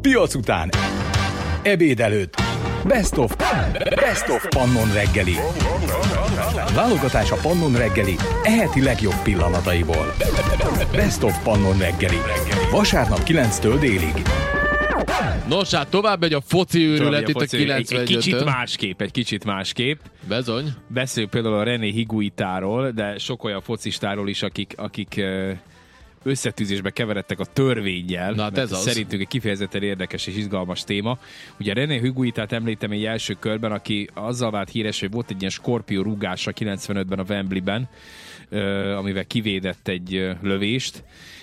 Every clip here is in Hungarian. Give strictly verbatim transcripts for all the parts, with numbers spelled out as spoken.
Piac után. Ebéd előtt. Best of. Best of Pannon reggeli. Válogatás a Pannon reggeli eheti legjobb pillanataiból. Best of Pannon reggeli. Vasárnap kilenctől délig. Nos, hát tovább megy a foci őrület itt a kilencvenötötön. Egy, egy kicsit másképp, egy kicsit másképp. Bezony. Beszéljük például a René Higuitáról, de sok olyan focistáról is, akik, akik összetűzésbe keveredtek a törvénnyel. Na, hát ez az. Szerintünk egy kifejezetten érdekes és izgalmas téma. Ugye René Higuitát említem egy első körben, aki azzal vált híres, hogy volt egy ilyen Scorpio rúgása kilencvenötben a Wembleyben, amivel kivédett egy lövést,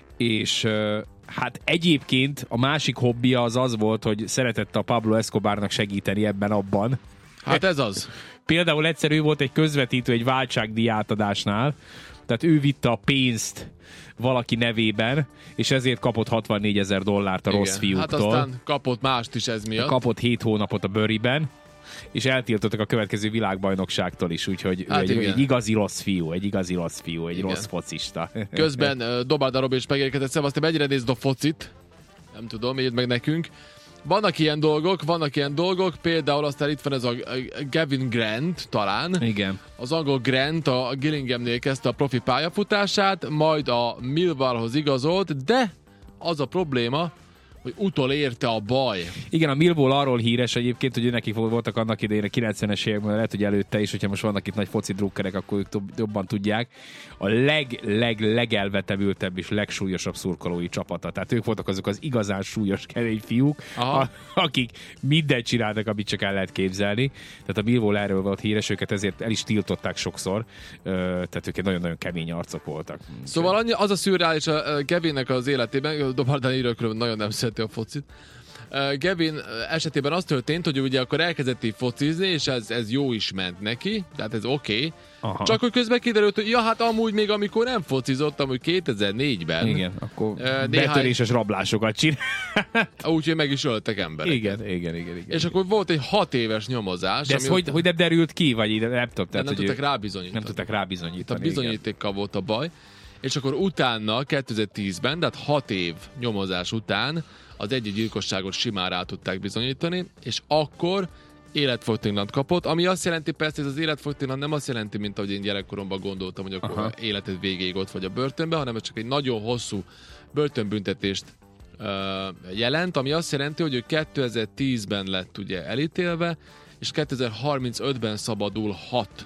és hát egyébként a másik hobbija az az volt, hogy szeretett a Pablo Escobarnak segíteni ebben-abban. Hát ez az. Például egyszer ő volt egy közvetítő egy váltságdíj átadásnál, tehát ő vitte a pénzt valaki nevében, és ezért kapott hatvannégyezer dollárt a Igen. rossz fiúktól. Hát aztán kapott mást is ez miatt. Kapott hét hónapot a Buryben, és eltiltottak a következő világbajnokságtól is, úgyhogy hát ő egy, egy igazi rossz fiú, egy igazi rossz fiú, egy igen. rossz focista. Közben uh, Dobálda Robi is megérkezett, szevasztok, mennyire nézd a focit? Nem tudom, írd meg nekünk. Vannak ilyen dolgok, vannak ilyen dolgok, például aztán itt van ez a Gavin Grant talán. Igen. Az angol Grant a Gillinghamnél kezdte a profi pályafutását, majd a Millwallhoz igazolt, de az a probléma, hogy utol érte a baj. Igen, a Millwall arról híres egyébként, hogy nekik voltak annak idején a kilencvenes években, lehet, hogy előtte is, hogyha most vannak itt nagy foci drukkerek, akkor ők jobban tudják. A leg, leg, legelvetemültebb és legsúlyosabb szurkolói csapata. Tehát ők voltak azok az igazán súlyos kemény fiúk, a, akik mindent csináltak, amit csak el lehet képzelni. Tehát a Millwall erről volt híres, őket ezért el is tiltották sokszor. Tehát ők nagyon-nagyon kemény arcok voltak. Szóval annyi, az a szürreális a Gavinnek az életében, Dobardán írőkről nagyon nem szereti a focit. Uh, Gavin esetében az történt, hogy ugye akkor elkezdett így focizni, és ez, ez jó is ment neki, tehát ez oké. Okay. Csak hogy közben kiderült, hogy ja, hát amúgy még amikor nem focizottam, hogy kétezer-négyben. Igen, akkor uh, néhány... betöréses rablásokat csinált. Úgyhogy meg is öltek embereket. Igen, igen, igen, igen. És akkor volt egy hat éves nyomozás. De ez hogy, ott... hogy nem derült ki, vagy nem, nem tudom. Nem tudtak ő... rábizonyítani. Nem tudtak rábizonyítani. Tehát bizonyítékkal volt a baj. És akkor utána, kétezer-tízben, tehát hat év nyomozás után az egyik gyilkosságot simán rá tudták bizonyítani, és akkor életfogytiglant kapott, ami azt jelenti, persze ez az életfogytiglan nem azt jelenti, mint ahogy én gyerekkoromban gondoltam, hogy akkor aha. életed végéig ott vagy a börtönben, hanem ez csak egy nagyon hosszú börtönbüntetést uh, jelent, ami azt jelenti, hogy ő kétezer-tízben lett ugye elítélve, és kétezer-harmincötben szabadulhat.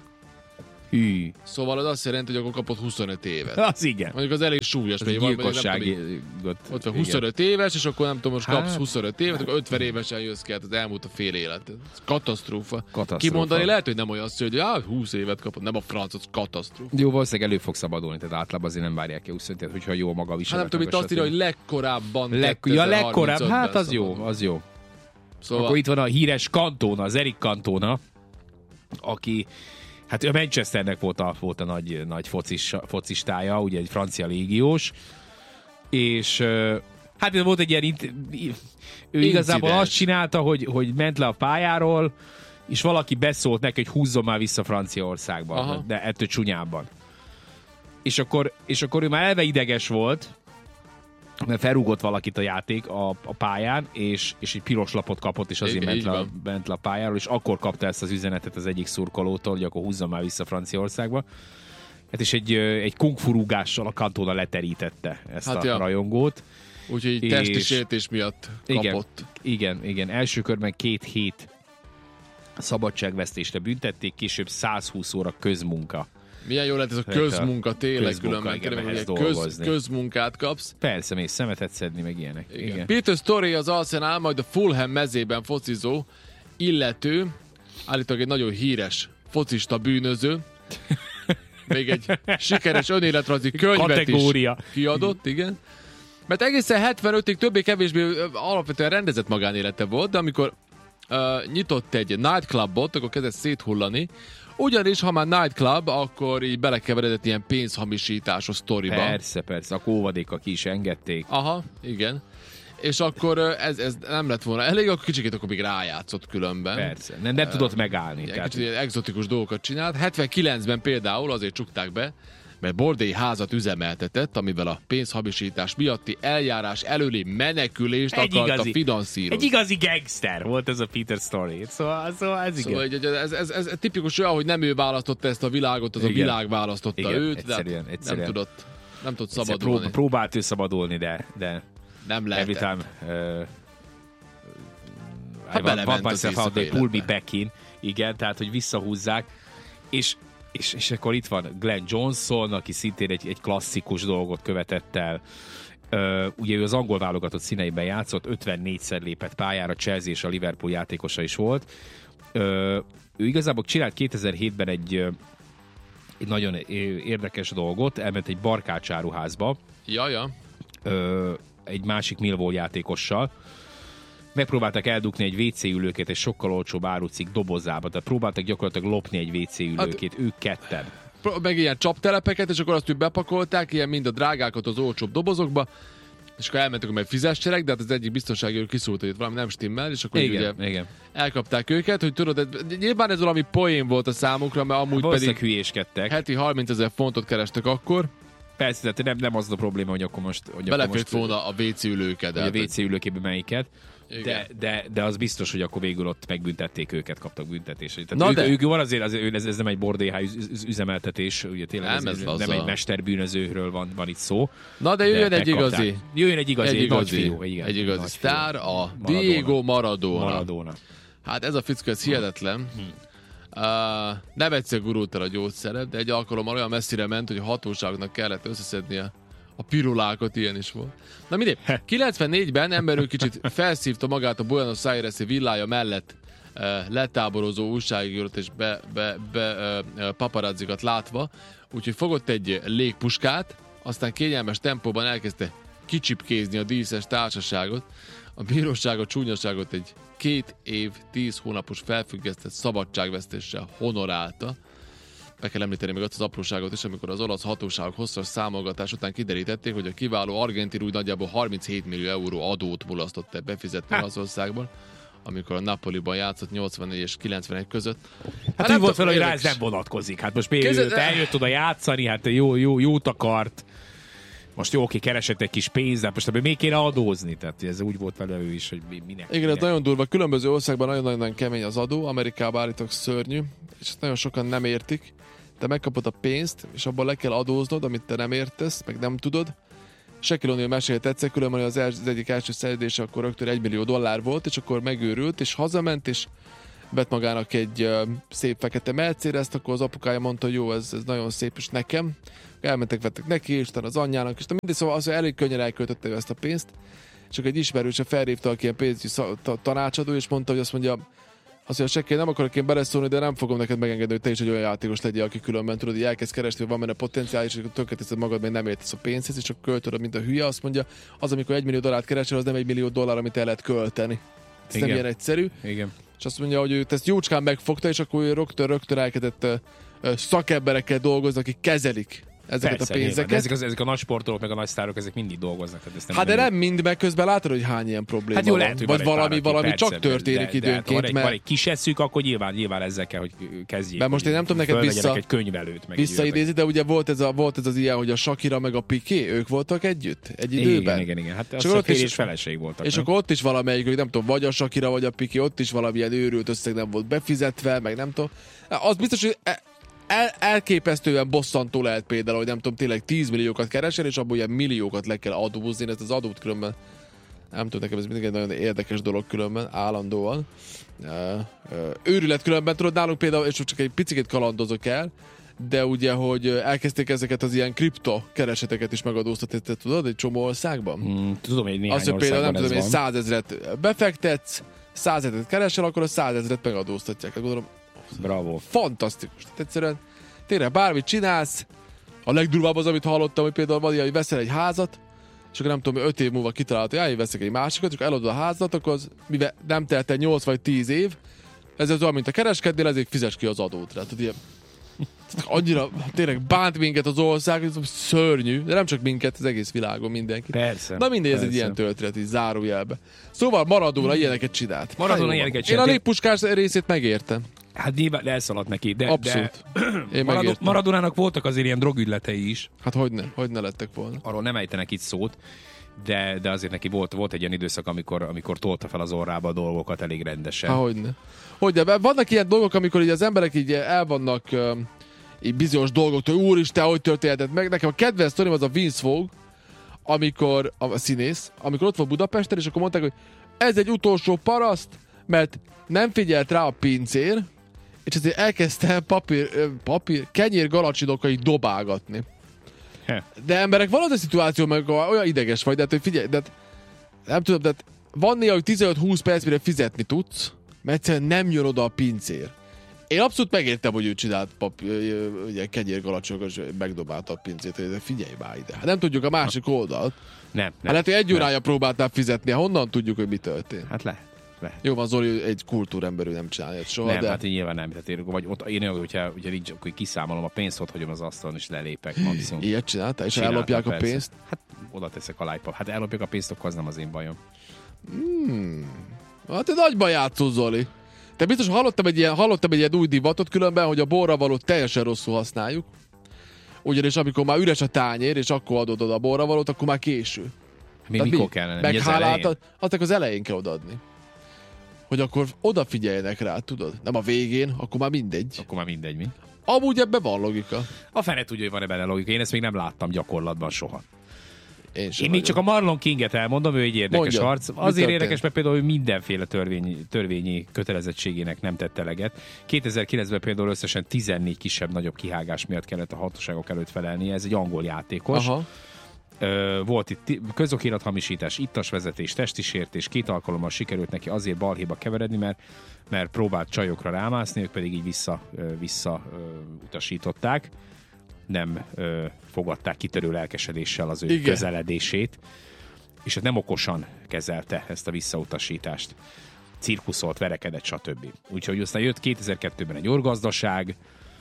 Hű. Szóval az azt jelenti, hogy akkor kapott huszonöt évet. Az igen. Mondjuk az elég súlyos. Ez gyilkossági. Ott van huszonöt éves, és akkor nem tudom, most kapsz hát, huszonöt évet, akkor ötven évesen jössz ki, hát az elmúlt a fél élet. Ez katasztrófa. katasztrófa. Kimondani lehet, hogy nem olyan szó, hogy ah, húsz évet kapott, nem a francot, katasztrófa. Jó, valószínűleg elő fog szabadulni, tehát általában azért nem várják ki huszonöt évet, hogyha jó maga visel. Hát nem tudom, itt azt írja, hogy legkorábban. Leg, ja, legkorább, hát az jó, az jó. Szóval... Akkor itt van a híres Cantona, az Eric Cantona, aki hát a Manchesternek volt a, volt a nagy, nagy focis, focistája, ugye egy francia légiós, és hát volt egy ilyen, ő Incidens. Igazából azt csinálta, hogy, hogy ment le a pályáról, és valaki beszólt neki, hogy húzzon már vissza Franciaországba, aha. de ettől csúnyában. És akkor, és akkor ő már eleve ideges volt, mert felrúgott valakit a játék a, a pályán, és, és egy piros lapot kapott, és azért ment le, ment le a pályáról, és akkor kapta ezt az üzenetet az egyik szurkolótól, hogy akkor húzzon már vissza Franciaországba. Hát és egy, egy kung-fu rúgással a Cantona leterítette ezt hát a ja. rajongót. Úgyhogy és... testi sértés miatt kapott. Igen, igen, igen. Első körben két hét szabadságvesztésre büntették, később százhúsz óra közmunka. Milyen jó lett ez a közmunka, tényleg különben, köz, közmunkát kapsz. Persze, mész szemetet szedni, meg ilyenek. Igen. Igen. Peter Story az Arsenal, majd a Fulham mezében focizó illető, állítólag egy nagyon híres focista bűnöző, még egy sikeres önéletrajzi könyvet kategória. is kiadott, igen. Mert egészen hetvenötig többé-kevésbé alapvetően rendezett magánélete volt, de amikor uh, nyitott egy nightclubot, akkor kezdett széthullani. Ugyanis, ha már nightclub, akkor így belekeveredett ilyen pénzhamisításos sztoriba. Persze, persze, a kóvadékkal ki is engedték. Aha, igen. És akkor ez, ez nem lett volna elég, akkor kicsit akkor még rájátszott különben. Persze, nem, nem uh, tudott megállni. Tehát... Kicsit exotikus dolgokat csinált. hetvenkilencben például azért csukták be, mert bordélyházat üzemeltetett, amivel a pénzhamisítás miatti eljárás előli menekülést Egy akarta igazi- finanszírozni. Egy igazi gangster volt ez a Peter Story. Szóval, szóval ez igen. Szóval egy- ez, ez, ez, ez tipikus olyan, hogy nem ő választotta ezt a világot, az Igen. a világ választotta Igen, őt, egyszerűen, de egyszerűen. nem tudott, nem tudott Egyszer szabadulni. Prób- próbált ő szabadulni, de, de nem every lehetett. time uh, Hát I want, belement want az myself out, they éjszakai pull me életbe. back in. Igen, tehát, hogy visszahúzzák. És, és, és akkor itt van Glenn Johnson, aki szintén egy, egy klasszikus dolgot követett el. Uh, ugye ő az angol válogatott színeiben játszott, ötvennégyszer lépett pályára, Chelsea és a Liverpool játékosa is volt. Uh, ő igazából csinált kétezer-hétben egy, uh, egy nagyon érdekes dolgot, elment egy barkácsáruházba, Ja, ja. uh, egy másik Millwall játékossal, megpróbáltak eldugni egy vé cé ülőkét egy sokkal olcsóbb árucikk dobozába, tehát próbáltak gyakorlatilag lopni egy vé cé ülőkét, hát, ők ketten. Meg ilyen csaptelepeket, és akkor azt úgy bepakolták, ilyen mind a drágákat az olcsóbb dobozokba, és akkor elmentek, hogy meg fizessenek, de hát az egyik biztonsági őr kiszúrt, hogy itt valami nem stimmel, és akkor Igen, ugye igen. elkapták őket, hogy tudod, ez- nyilván ez valami poén volt a számukra, mert amúgy Valószínűleg pedig hülyéskedtek. heti harmincezer fontot kerestek akkor, Persze, tehát nem, nem az a probléma, hogy akkor most... Hogy akkor belefért most, volna a vé cé ülőket. hogy a vé cé ülőkébe melyiket. Igen. De, de, de az biztos, hogy akkor végül ott megbüntették őket, kaptak büntetést. Tehát Na ők, de- ők van azért, azért ez, ez nem egy bordélyház üz- üzemeltetés, ugye tényleg Nem, ez, ez nem azzal. egy mesterbűnözőről van, van itt szó. Na de jöjjön egy megkapták. igazi. Jöjjön egy igazi, Egy egy, nagy igazi, fiú. Igen, egy igazi nagy sztár, fiú. a Diego Maradona. Maradona. Hát ez a fickó, ez hihetetlen. Uh, nem egyszer gurult el a gyógyszere, de egy alkalommal olyan messzire ment, hogy a hatóságnak kellett összeszednie a pirulákat, ilyen is volt. Na mindegy, kilencvennégyben emberő kicsit felszívta magát a Buenos Aires-i villája mellett uh, letáborozó újságírót és be, be, be uh, paparazzikat látva, úgyhogy fogott egy légpuskát, aztán kényelmes tempóban elkezdte kicsipkézni a díszes társaságot. A bíróság a csúnyaságot egy két év, tíz hónapos felfüggesztett szabadságvesztéssel honorálta. Be kell említeni még azt az apróságot is, amikor az olasz hatóságok hosszas számolgatás után kiderítették, hogy a kiváló argentin úgy nagyjából harminchét millió euró adót mulasztott el befizetni Olaszországban, amikor a Napoliban játszott nyolcvannégy és kilencvenegy között. Hát nem úgy volt tudom, fel, hogy rá ez érdekes. nem vonatkozik. Hát most miért Képzeld- ő eljött oda játszani, hát jó, jó, jót akart. Most jó, oké, keresett egy kis pénzt, de most ebből még kéne adózni. Tehát ez úgy volt vele ő is, hogy mi- minek. Igen, ez minek. nagyon durva. Különböző országban nagyon-nagyon kemény az adó. Amerikában állítólag szörnyű, és ezt nagyon sokan nem értik. Te megkapod a pénzt, és abból le kell adóznod, amit te nem értesz, meg nem tudod. Shaquille O'Neal mesélt egyszer, különben az, els- az egyik első szerződése akkor rögtön egy millió dollár volt, és akkor megőrült, és hazament, és vett magának egy uh, szép fekete Mercedes-t, akkor az apukája mondta, hogy jó, ez, ez nagyon szép, és nekem. Elmentek, vettek neki, és utána az anyjának, és mindig szóval az, hogy elég könnyen elköltötte ő ezt a pénzt. Csak egy ismerőse felhívta, aki ilyen pénzügyi szak- ta- tanácsadó, és mondta, hogy azt mondja, azt mondja, Shaquille, nem akarok én beleszólni, de nem fogom neked megengedni, hogy te is egy olyan játékos legyél, aki különben tudod, hogy elkezd keresni, hogy van benne potenciál, és akkor tönkreteszed magad, mert nem értesz a pénzhez, és csak költöd, mint a hülye. Azt mondja, az, amikor egy millió dollárt keresel, az nem egy millió dollár, amit el lehet költeni. Ez nem Igen. ilyen egyszerű. Igen. És azt mondja, hogy ő ezt jócskán megfogta, és akkor ő rögtön, rögtön elkezdett ö, ö, szakemberekkel dolgozni, akik kezelik ezeket Persze, a nyilván. pénzeket. De ezek, az, ezek a nagy sportolók, meg a nagy sztárok, ezek mindig dolgoznak. Tehát ezt nem Hát de nem mind, mert közben látod, hogy hány ilyen probléma Hát jó, van. lehet, hogy Vagy van egy valami, pár, aki valami persze, csak történik de, de, időnként, de, van, egy, mert van egy kis eszük, akkor nyilván, nyilván ezzel kell, hogy kezdjék. Mert most én nem tudom neked fölvegyenek vissza- egy könyvelőt, meg egy visszaidézi, de ugye volt ez, a, volt ez az ilyen, hogy a Shakira meg a Piqué, ők voltak együtt? Egy időben? Igen, igen, igen. Hát Csak az ott a fél is- és feleség voltak. És nem? akkor ott is valamelyik, hogy nem tudom, vagy a Shakira, vagy a Piqué, ott is valamilyen őrült összeg nem volt befizetve, meg nem tudom. Az biztos, hogy e- el, elképesztően bosszantó lehet például, hogy nem tudom, tényleg tíz milliókat keresel, és abból ilyen milliókat le kell adózni, ezt az adót különben, nem tudom, nekem ez mindig egy nagyon érdekes dolog különben, állandóan. Uh, uh, őrület különben, tudod, nálunk például, és csak egy picit kalandozok el, de ugye, hogy elkezdték ezeket az ilyen kripto kereseteket is megadóztatni, te tudod, egy csomó országban? Mm, tudom, hogy néhány Az, hogy például nem országban tudom, ez hogy van. százezret befektetsz, százezret keresel, akkor a százezret megadóztatják. Hát gondolom, Bravo. fantasztikus. Tehát egyszerűen tényleg bármit csinálsz, a legdurvább az, amit hallottam, hogy például van ilyen, hogy veszel egy házat, és akkor nem tudom, öt év múlva kitalálod, hogy én veszek egy másikat, és akkor eladod a házat, akkor az, mivel nem telt el nyolc vagy tíz év, ez az olyan, mint a kereskednél, ezért fizes ki az adót. Tehát, hogy ilyen, annyira tényleg bánt minket az ország, hogy ez szörnyű, de nem csak minket, az egész világon mindenki. Persze. Na mindegy, ez egy persze. ilyen történet, így zárójelbe. Szóval Maradona ilyeneket csinált. Maradona Hát jó, ilyeneket Én a csinált. légpuskás részét megértem. Hát nyilván elszaladt neki, de, Abszolút. de Én Marado- Maradonának voltak azért ilyen drogügyletei is. Hát hogy ne, hogy ne lettek volna. Arról nem ejtenek itt szót, de, de azért neki volt, volt egy ilyen időszak, amikor, amikor tolta fel az orrába a dolgokat elég rendesen. Hát hogy ne. Hogy de vannak ilyen dolgok, amikor így az emberek így el vannak uh, így bizonyos dolgoktól, úristen, hogy történhetett meg. Nekem a kedvenc sztorim az a Vince Vogue, amikor, a színész, amikor ott volt Budapesten, és akkor mondták, hogy ez egy utolsó paraszt, mert nem figyelt rá a pincér, és ezért elkezdte papír, papír kenyér galacsinokai dobálgatni. He. De emberek, van az a szituáció, meg olyan ideges vagy, de hát, hogy figyelj, de hát, nem tudom, de hát van néha, hogy tizenöt-húsz perc, mire fizetni tudsz, mert egyszerűen nem jön oda a pincér. Én abszolút megértem, hogy ő csinált papír, ugye kenyér galacsinokat, és megdobálta a pincét, hogy figyelj már ide. Hát nem tudjuk a másik oldalt. Nem, Hát nem. lehet, hogy egy órája próbáltál fizetni, honnan tudjuk, hogy mi történt? Hát lehet. lehet. Jó van, Zoli egy kultúremberű, nem csinálja soha, Nem, de... hát én nyilván nem. Tehát én, vagy ott, én olyan, hogyha, hogyha így, akkor kiszámolom a pénzt, ott hagyom az asztalon, és lelépek maximum. Ilyet csináltál? És Csináltam, ellopják a persze. pénzt? Hát oda teszek a lájpa. Hát ellopják a pénzt, akkor az nem az én bajom. Hát te nagyban játszol, Zoli. Te biztos hallottam egy, ilyen, hallottam egy ilyen új divatot különben, hogy a borra valót teljesen rosszul használjuk. Ugyanis amikor már üres a tányér, és akkor adod oda a borra valót, akkor már késő. Mi, Tehát mikor kellene? Mi az megháláltad, elején? aztnak az elején kell odaadni. Hogy akkor odafigyeljenek rá, tudod? Nem a végén, akkor már mindegy. Akkor már mindegy, mi? Amúgy ebben van logika. A fene tudja, hogy van-e benne logika. Én ezt még nem láttam gyakorlatban soha. Én, Én még csak a Marlon Kinget elmondom, ő egy érdekes Mondjad, harc. mi Azért történt? érdekes, mert például ő mindenféle törvényi, törvényi kötelezettségének nem tette eleget. kétezer-kilencben például összesen tizennégy kisebb-nagyobb kihágás miatt kellett a hatóságok előtt felelnie. Ez egy angol játékos. Aha. Ö, volt itt közokirathamisítás, ittas vezetés, testi sértés, két alkalommal sikerült neki azért balhéba keveredni, mert, mert próbált csajokra rámászni, ők pedig így vissza, ö, vissza ö, utasították. Nem ö, fogadták kitörő lelkesedéssel az ő Igen. közeledését, és hát nem okosan kezelte ezt a visszautasítást. Cirkuszolt, verekedett, stb. Úgyhogy aztán jött kétezer-kettőben egy orgazdaság,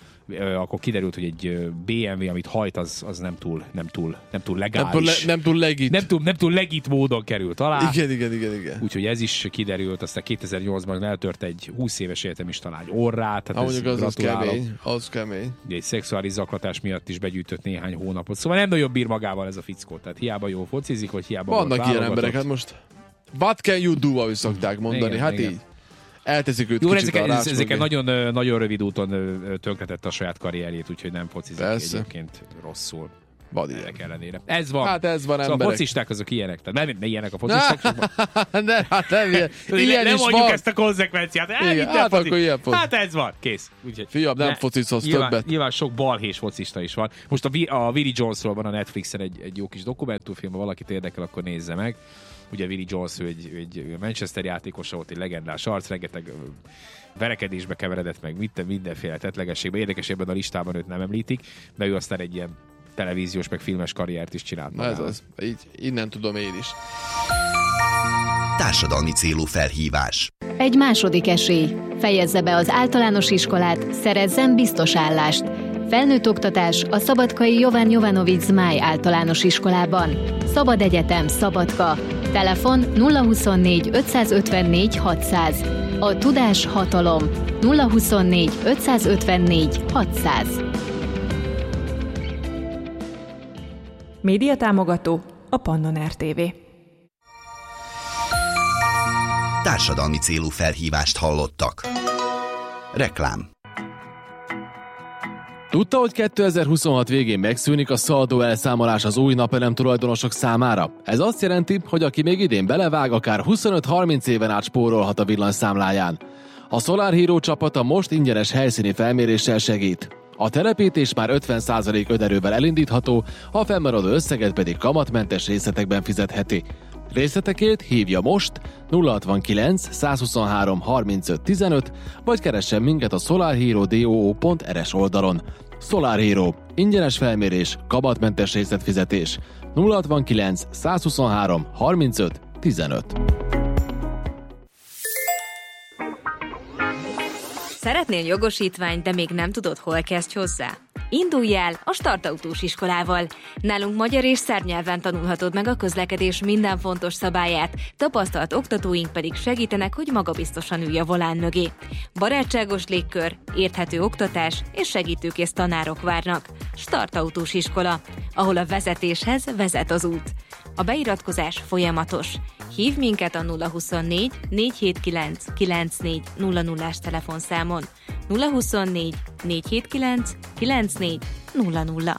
ö, akkor kiderült, hogy egy ö, bé em vé, amit hajt, az, az nem túl, nem túl, nem túl Nem túl, legális. le, nem túl legit. nem, túl, nem túl legit módon került alá. Igen, igen, igen, igen. Úgyhogy ez is kiderült, aztán kétezer-nyolcban eltört egy húsz éves egyetemista lány orrát. Tehát Ah, mondjuk az, az gratulálok. kemény. Az kemény. Ugye egy szexuális zaklatás miatt is begyűjtött néhány hónapot. Szóval nem nagyon bír magával ez a fickó. Tehát hiába jó focizik, hogy hiába Vannak volt ilyen válogatott. emberek, hát most what can you do, ahogy szokták mondani. Igen, hát igen. így. Elteszik őt Jó, kicsit ezeken, a rács ezeken mögé. nagyon, ö, nagyon rövid úton ö, tönkretette a saját karrierjét, úgyhogy nem focizik Persze. egyébként rosszul. Van ilyen. Ennek ellenére. Ez van. Hát ez van, szóval a emberek. focisták azok ilyenek. Tehát nem, ne ilyenek a focisták, csak De hát nem ilyen. Ilyen Ilyen nem is mondjuk van. ezt a konzekvenciát. Igen, Igen, hát akkor ilyen foci. hát ez van, kész. Úgyhogy, Fiam, nem Ne, focizhoz nyilván, többet. Nyilván sok balhés focista is van. Most a, Vi- a Willie Jonesról van a Netflixen egy, egy jó kis dokumentumfilm, ha valakit érdekel, akkor nézze meg. Ugye Willie Jones, ő egy, egy Manchester játékosa volt, egy legendás arc, rengeteg ö, verekedésbe keveredett meg, minden, mindenféle tettlegességbe. Érdekes, ebben a listában őt nem említik, de ő aztán egy ilyen televíziós, meg filmes karriert is csinált. Na ez magának. az. Így, innen tudom én is. Társadalmi célú felhívás. Egy második esély. Fejezze be az általános iskolát, szerezzen biztos állást. Felnőtt oktatás a Szabadkai Jovan Jovanovics Zmáj általános iskolában. Szabad egyetem, Szabadka. Telefon nulla huszonnégy ötszázötvennégy hatszáz. A tudás hatalom. nulla huszonnégy ötszázötvennégy hatszáz. Média támogató a Pannon er té vé. Társadalmi célú felhívást hallottak. Reklám. Tudta, hogy kétezer-huszonhat végén megszűnik a szaldó elszámolás az új napelem tulajdonosok számára? Ez azt jelenti, hogy aki még idén belevág, akár huszonöt-harminc éven át spórolhat a villanyszámláján. A Solar Hero csapata most ingyenes helyszíni felméréssel segít. A telepítés már ötven százalék önerővel elindítható, a fennmaradó összeget pedig kamatmentes részletekben fizetheti. Részletekért hívja most nulla hatvankilenc százhuszonhárom harmincöt tizenöt, vagy keressen minket a solarhero pont er es oldalon. Solar Hero. Ingyenes felmérés, kamatmentes részletfizetés. nulla hatvankilenc százhuszonhárom harmincöt tizenöt. Szeretnél jogosítványt, de még nem tudod, hol kezdj hozzá? Indulj el a Startautós iskolával. Nálunk magyar és szerb nyelven tanulhatod meg a közlekedés minden fontos szabályát, tapasztalt oktatóink pedig segítenek, hogy magabiztosan ülj a volán mögé. Barátságos légkör, érthető oktatás és segítőkész tanárok várnak. Startautós iskola, ahol a vezetéshez vezet az út. A beiratkozás folyamatos. Hívd minket a nulla huszonnégy négy hét kilenc kilenc négy nulla nullás telefonszámon. nulla huszonnégy négy hét kilenc kilenc négy nulla nulla.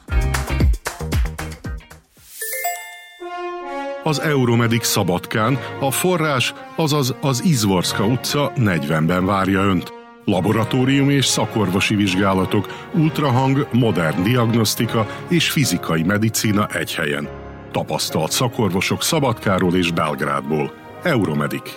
Az Euromedic Szabadkán a forrás, azaz az Izvorska utca negyvenben várja Önt. Laboratóriumi és szakorvosi vizsgálatok, ultrahang, modern diagnosztika és fizikai medicína egy helyen. Tapasztalt szakorvosok Szabadkáról és Belgrádból. Euromedic.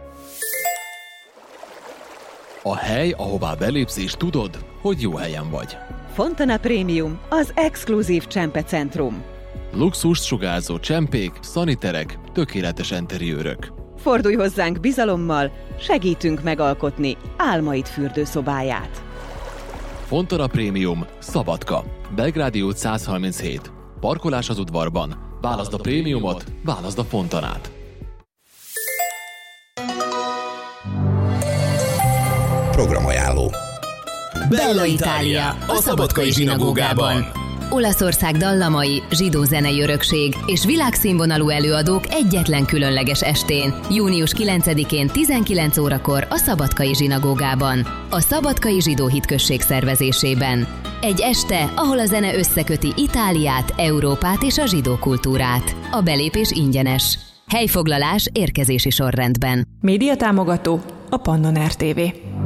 A hely, ahová belépsz és tudod, hogy jó helyen vagy. Fontana Premium, az exkluzív csempecentrum. Luxust sugárzó csempék, szaniterek, tökéletes enteriőrök. Fordulj hozzánk bizalommal, segítünk megalkotni álmaid fürdőszobáját. Fontana Premium, Szabadka, Belgrádi út száz harminchét. Parkolás az udvarban. Válaszd a prémiumot, válaszd a Fontanát. Programajánló. Bella Italia, a Szabadkai zsinagógában. Olaszország dallamai, zsidó zenei örökség és világszínvonalú előadók egyetlen különleges estén, június kilencedikén tizenkilenc órakor a Szabadkai zsinagógában, a Szabadkai Zsidó Hitközség szervezésében. Egy este, ahol a zene összeköti Itáliát, Európát és a zsidó kultúrát. A belépés ingyenes. Helyfoglalás érkezési sorrendben. Média támogató a Pannon er té vé.